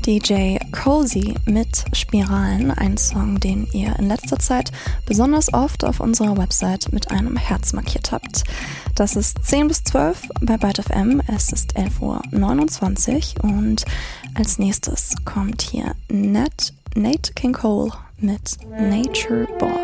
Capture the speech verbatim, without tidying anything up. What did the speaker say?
D J Cozy mit Spiralen, ein Song, den ihr in letzter Zeit besonders oft auf unserer Website mit einem Herz markiert habt. Das ist zehn bis zwölf bei Byte F M, es ist elf Uhr neunundzwanzig und als nächstes kommt hier Nat, Nate King Cole mit Nature Boy.